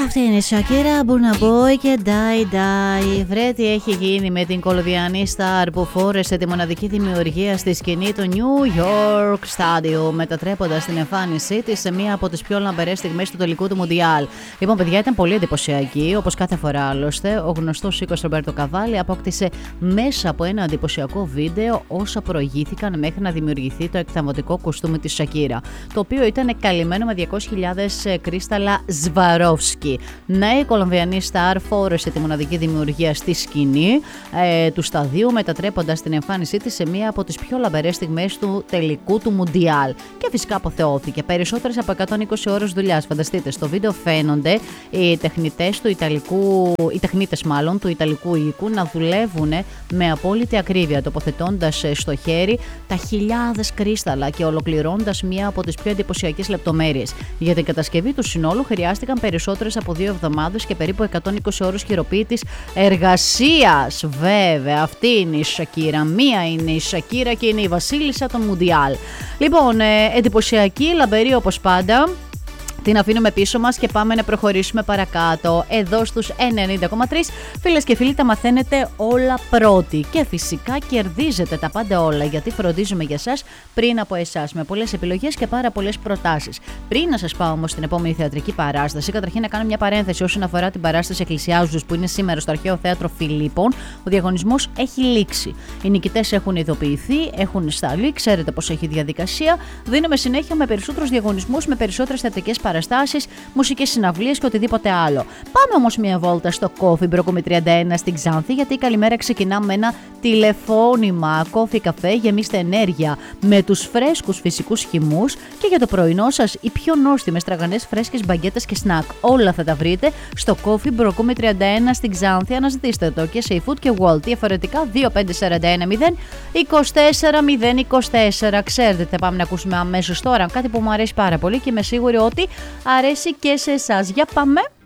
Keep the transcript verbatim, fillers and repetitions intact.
Αυτή είναι η Σακύρα, Burna Boy και Die Die. Βρε τι έχει γίνει με την κολομβιανή στάρ που φόρεσε τη μοναδική δημιουργία στη σκηνή του New York Stadium, μετατρέποντας την εμφάνισή της σε μία από τις πιο λαμπερές στιγμές του τελικού του Μουντιάλ. Λοιπόν, παιδιά, ήταν πολύ εντυπωσιακή, όπως κάθε φορά άλλωστε. Ο γνωστός οίκος Ρομπέρτο Καβάλι απόκτησε μέσα από ένα εντυπωσιακό βίντεο όσα προηγήθηκαν μέχρι να δημιουργηθεί το εκθαμβωτικό κοστούμι της Σακύρα, το οποίο ήταν καλυμμένο με διακόσιες χιλιάδες κρίσταλα Σβαρόφσκι. Ναι, η κολομβιανή στάρ φόρεσε τη μοναδική δημιουργία στη σκηνή ε, του σταδίου, μετατρέποντας την εμφάνισή της σε μία από τις πιο λαμπερές στιγμές του τελικού του Μουντιάλ. Και φυσικά αποθεώθηκε. Περισσότερες από εκατόν είκοσι ώρες δουλειάς. Φανταστείτε, στο βίντεο φαίνονται οι τεχνητές του Ιταλικού, οι τεχνίτες μάλλον του Ιταλικού οίκου να δουλεύουν με απόλυτη ακρίβεια, τοποθετώντας στο χέρι τα χιλιάδες κρίσταλα και ολοκληρώνοντας μία από τις πιο εντυπωσιακές λεπτομέρειες. Για την κατασκευή του συνόλου χρειάστηκαν περισσότερες από δύο εβδομάδες και περίπου εκατόν είκοσι ώρες χειροποίητης εργασίας. Βέβαια, αυτή είναι η Σακύρα. Μία είναι η Σακύρα και είναι η βασίλισσα των Μουντιάλ. Λοιπόν, ε, εντυπωσιακή, λαμπερή όπως πάντα. Την αφήνουμε πίσω μας και πάμε να προχωρήσουμε παρακάτω. Εδώ στους ενενήντα κόμμα τρία, φίλες και φίλοι, τα μαθαίνετε όλα πρώτοι. Και φυσικά κερδίζετε τα πάντα όλα, γιατί φροντίζουμε για εσάς πριν από εσάς, με πολλές επιλογές και πάρα πολλές προτάσεις. Πριν να σας πάω όμως στην επόμενη θεατρική παράσταση, καταρχήν να κάνω μια παρένθεση όσον αφορά την παράσταση Εκκλησιάζους που είναι σήμερα στο Αρχαίο Θέατρο Φιλίππων. Ο διαγωνισμός έχει λήξει. Οι νικητές έχουν ειδοποιηθεί, έχουν σταλεί, ξέρετε πώς έχει διαδικασία. Δίνουμε συνέχεια με περισσότερους διαγωνισμούς, με περισσότερες θεατρικές παραστάσεις, μουσικές συναυλίες και οτιδήποτε άλλο. Πάμε όμως μια βόλτα στο Coffee Μπρόκομη τριάντα ένα στην Ξάνθη, γιατί η καλημέρα ξεκινά με ένα τηλεφώνημα. Coffee καφέ, γεμίστε ενέργεια με τους φρέσκους φυσικούς χυμούς και για το πρωινό σας οι πιο νόστιμες τραγανές φρέσκες μπαγκέτες και σνακ. Όλα θα τα βρείτε στο Coffee Μπρόκομη τριάντα ένα στην Ξάνθη. Αναζητήστε το και σε eFood και Walt. Διαφορετικά δύο πέντε τέσσερα ένα μηδέν είκοσι τέσσερα μηδέν είκοσι τέσσερα. Ξέρετε, πάμε να ακούσουμε αμέσως τώρα κάτι που μου αρέσει πάρα πολύ και είμαι σίγουρη ότι αρέσει και σε εσάς. Για πάμε!